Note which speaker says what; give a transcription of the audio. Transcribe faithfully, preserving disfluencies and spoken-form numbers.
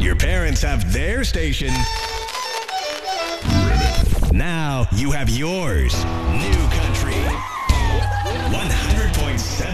Speaker 1: Your parents have their station. Now you have yours. New Country